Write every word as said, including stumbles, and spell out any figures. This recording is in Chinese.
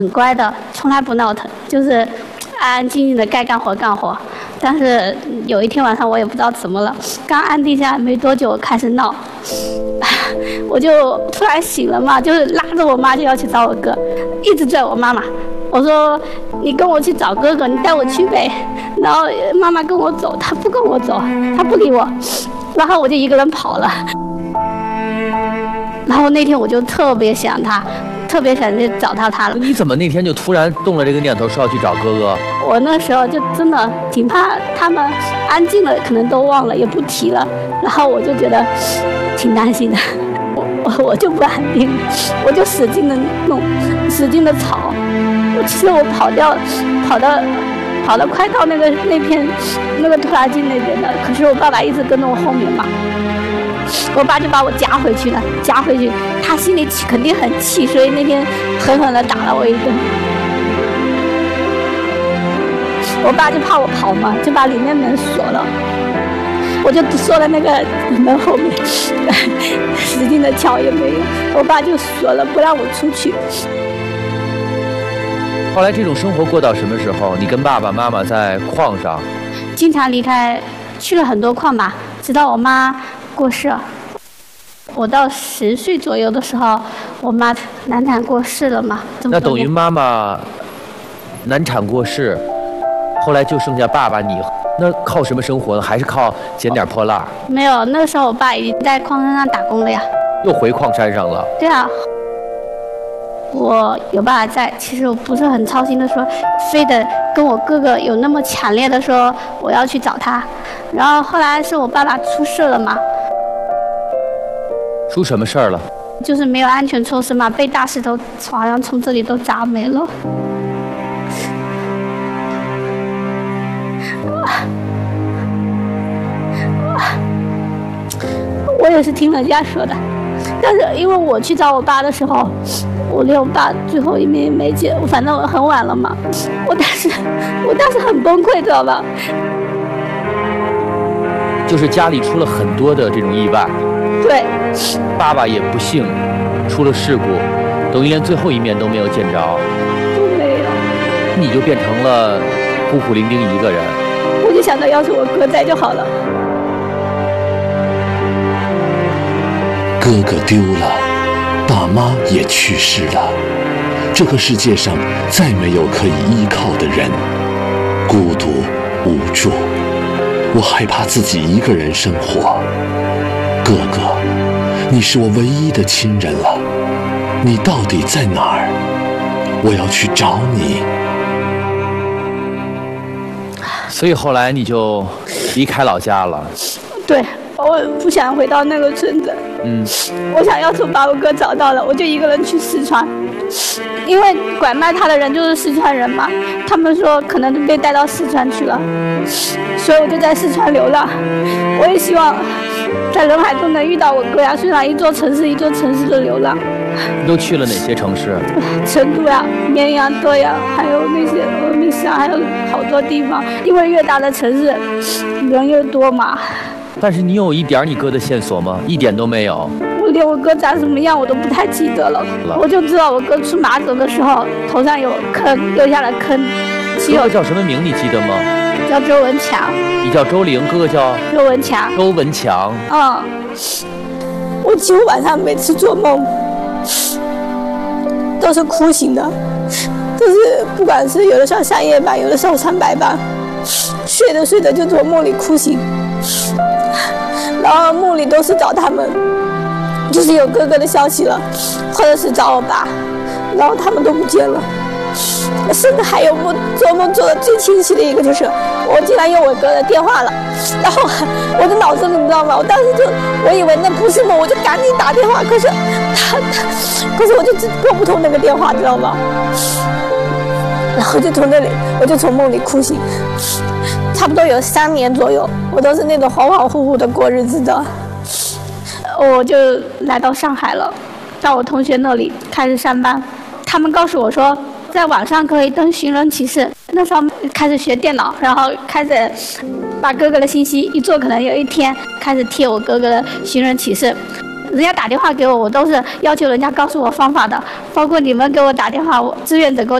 很乖的，从来不闹腾，就是安安静静的该干活干活。但是有一天晚上我也不知道怎么了，刚安定下来没多久开始闹，我就突然醒了嘛，就是拉着我妈就要去找我哥，一直拽我妈妈。我说你跟我去找哥哥，你带我去呗。然后妈妈跟我走，她不跟我走，她不理我，然后我就一个人跑了。然后那天我就特别想他，特别想去找到他了。 你怎么那天就突然动了这个念头，说要去找哥哥？ 我那时候就真的挺怕他们安静了，可能都忘了，也不提了。然后我就觉得挺担心的，我我我就不安定，我就使劲的弄，使劲的吵。我其实我跑掉，跑到跑到快到那个那片那个拖拉机那边的，可是我爸爸一直跟着我后面嘛。我爸就把我夹回去了，夹回去，他心里肯定很气，所以那天狠狠地打了我一顿。我爸就怕我跑嘛，就把里面门锁了，我就缩在那个门后面，使劲的敲也没用，我爸就锁了，不让我出去。 后来这种生活过到什么时候？你跟爸爸妈妈在矿上， 经常离开，去了很多矿吧，直到我妈过世。我到十岁左右的时候，我妈难产过世了嘛。 那等于妈妈难产过世，后来就剩下爸爸你，那靠什么生活呢？还是靠捡点破烂？ 没有，那时候我爸已经在矿山上打工了呀。 又回矿山上了？ 对啊。我有爸爸在，其实我不是很操心的说，非得跟我哥哥有那么强烈的说我要去找他。然后后来是我爸爸出事了嘛。 出什么事儿了？ 就是没有安全措施嘛，被大石头好像从这里都砸没了。我也是听人家说的，但是因为我去找我爸的时候，我连我爸最后一面也没见，反正很晚了嘛。我当时，我当时很崩溃，知道吧？ 就是家里出了很多的这种意外。 对。 爸爸也不幸出了事故，等于连最后一面都没有见着。 都没有。 你就变成了孤苦伶仃一个人。 我就想到，要是我哥在就好了。 哥哥丢了，爸妈也去世了，这个世界上再没有可以依靠的人，孤独无助，我害怕自己一个人生活。哥哥，你是我唯一的亲人了，你到底在哪儿？我要去找你。 所以后来你就离开老家了。 对，我不想回到那个村子。 嗯， 我想要是把我哥找到了，我就一个人去四川，因为拐卖他的人就是四川人嘛，他们说可能被带到四川去了，所以我就在四川流浪。我也希望在人海中能遇到我哥呀，虽然一座城市一座城市的流浪。 你都去了哪些城市？ 成都呀、绵阳、德阳，还有那些峨眉山，还有好多地方。因为越大的城市，人越多嘛。 但是你有一点你哥的线索吗？一点都没有。 我连我哥长什么样我都不太记得了，我就知道我哥出马走的时候头上有坑，留下了坑。 哥哥叫什么名？你记得吗？ 叫周文强。 你叫周玲，哥哥叫周文强。 周文强。 嗯。我几乎晚上每次做梦都是哭醒的，就是不管是有的时候上夜班，有的时候上白班，睡着睡着就从梦里哭醒，然后梦里都是找他们，就是有哥哥的消息了，或者是找我爸，然后他们都不见了。甚至还有梦做梦做的最清晰的一个就是，我竟然有我哥的电话了，然后我的脑子里你知道吗？我当时就我以为那不是梦，我就赶紧打电话，可是他他，可是我就拨不通那个电话，知道吗？然后就从那里，我就从梦里哭醒，差不多有三年左右，我都是那种恍恍惚惚的过日子的。我就来到上海了，到我同学那里开始上班，他们告诉我说，在网上可以登寻人启事。那时候开始学电脑，然后开始把哥哥的信息一做，可能有一天开始贴我哥哥的寻人启事。 人家打电话给我，我都是要求人家告诉我方法的，包括你们给我打电话，我志愿者给我